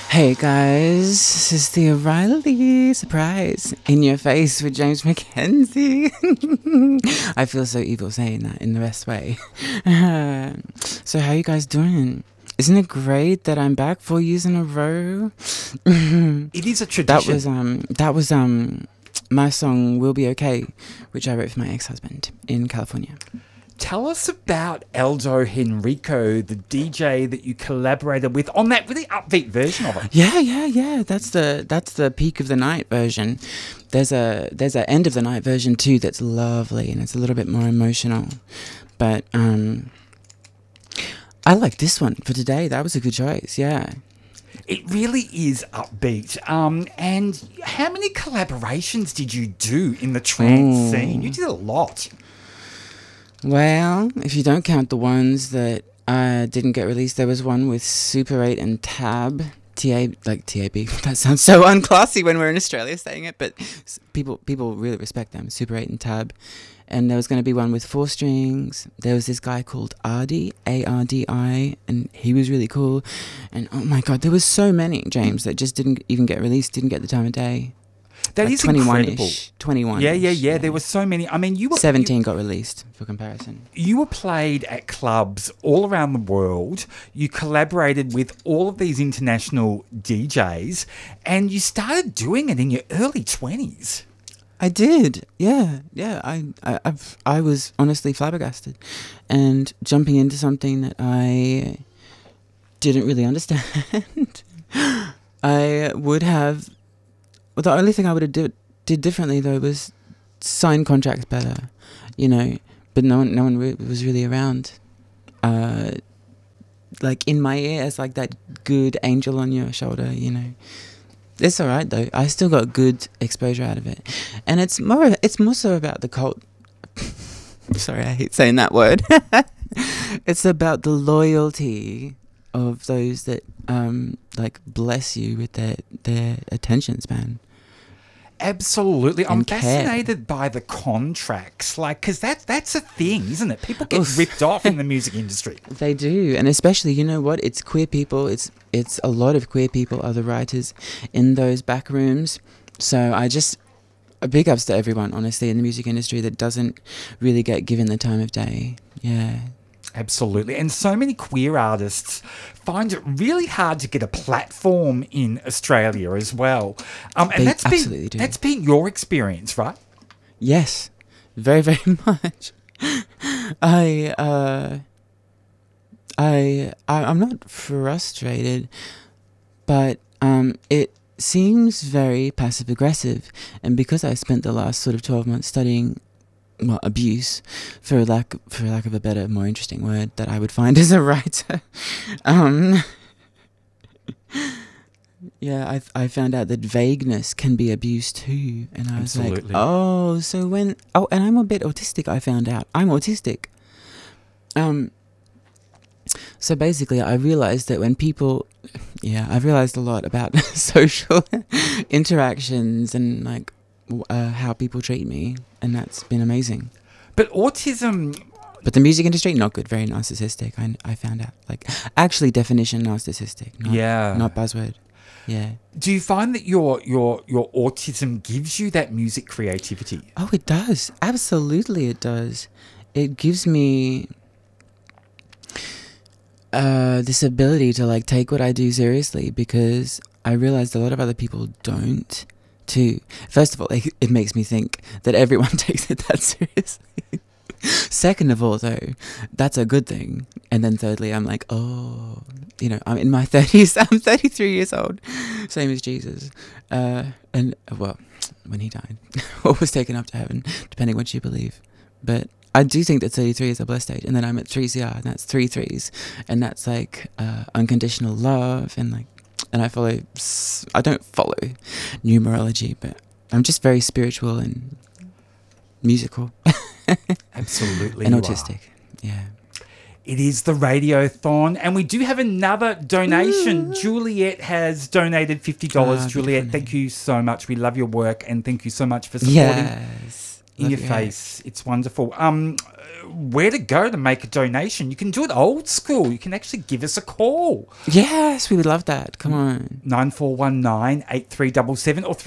Hey guys, this is the O'Reilly surprise in your face with James Mackenzie. I feel so evil saying that in the best way. So how you guys doing? Isn't it great that I'm back 4 years in a row? It is a tradition. That was my song "We'll Be Okay," which I wrote for my ex-husband in California. Tell us about Aldo Henrico, the DJ that you collaborated with on that really upbeat version of it. Yeah. That's the peak of the night version. There's a end of the night version too that's lovely and it's a little bit more emotional. But I like this one for today. That was a good choice. Yeah. It really is upbeat. And how many collaborations did you do in the trance scene? You did a lot. Well, if you don't count the ones that didn't get released, there was one with Super 8 and Tab. TAB. That sounds so unclassy when we're in Australia saying it, but people really respect them. Super 8 and Tab. And there was going to be one with 4 strings. There was this guy called Ardi, ARDI, and he was really cool. And oh my God, there was so many, James, that just didn't even get released, didn't get the time of day. That like is 21-ish, incredible. 21. Yeah. There were so many. I mean, 17 got released for comparison. You were played at clubs all around the world. You collaborated with all of these international DJs, and you started doing it in your early 20s. I did, yeah. I was honestly flabbergasted, and jumping into something that I didn't really understand. I would have. Well, the only thing I would have did differently though was sign contracts better, But no one was really around, like in my ear as like that good angel on your shoulder, It's all right though. I still got good exposure out of it, and it's more so about the cult. Sorry, I hate saying that word. It's about the loyalty of those that like bless you with their attention span. Absolutely. I'm care. fascinated by the contracts, because that's a thing, isn't it? People get ripped off in the music industry. They do, and especially, you know what? It's queer people. It's a lot of queer people are the writers in those back rooms. So big ups to everyone, honestly, in the music industry that doesn't really get given the time of day. Yeah. Absolutely. And so many queer artists find it really hard to get a platform in Australia as well. And that's been your experience, right? Yes, very, very much. I'm not frustrated, but it seems very passive aggressive, and because I spent the last sort of 12 months studying abuse, for lack of a better, more interesting word that I would find as a writer. Yeah, I found out that vagueness can be abuse too, and I was Absolutely. like, and I'm a bit autistic. I found out I'm autistic. So basically, I realized that when I've realized a lot about social interactions and like how people treat me, and that's been amazing. But autism... But the music industry, not good, very narcissistic. I found out, actually definition narcissistic, not buzzword. Yeah. Do you find that your autism gives you that music creativity? Oh, it does. Absolutely, it does. It gives me this ability to take what I do seriously, because I realized a lot of other people don't. Too. First of all, it makes me think that everyone takes it that seriously. Second of all, though, that's a good thing. And then thirdly, I'm like, I'm in my 30s. I'm 33 years old, same as Jesus. And when he died, or was taken up to heaven, depending what you believe. But I do think that 33 is a blessed age. And then I'm at 3CR, and that's 3 threes, and that's unconditional love, and I don't follow numerology, but I'm just very spiritual and musical. Absolutely. And autistic. Yeah. It is the Radiothon, and we do have another donation. Juliet has donated $50. Juliet, thank you so much. We love your work, and thank you so much for supporting. Yes. in your face. It's wonderful. Where to go to make a donation? You can do it old school. You can actually give us a call. Yes, we would love that. Come on. 9419-8377 or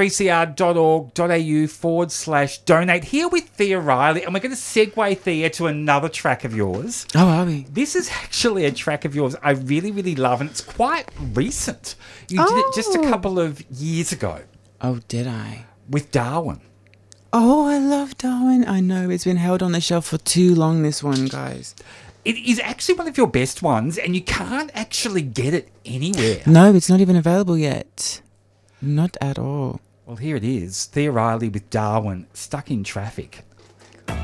3cr.org.au/donate. Here with Thea Riley, and we're going to segue, Thea, to another track of yours. Oh, are we? This is actually a track of yours I really, really love, and it's quite recent. You did it just a couple of years ago Oh, did I? with Darwin. Oh, I love Darwin. I know, it's been held on the shelf for too long, this one, guys. It is actually one of your best ones, and you can't actually get it anywhere. No, it's not even available yet. Not at all. Well, here it is. Thea Riley with Darwin, Stuck in Traffic.